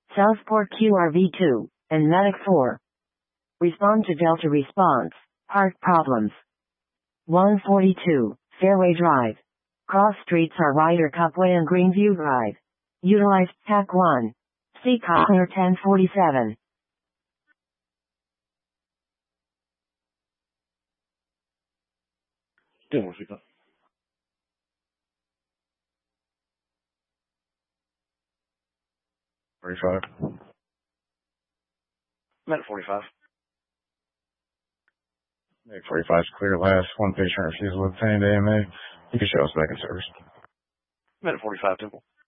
Southport QRV2, and Medic 4. Respond to Delta response. Heart problems. 142, Fairway Drive. Cross streets are Ryder Cupway and Greenview Drive. Utilize TAC 1. See Copper 1047. Yeah, what's it got? Med 45. Med 45 is clear. Last one patient refusal to obtain AMA. You can show us back in service. Med 45, Temple.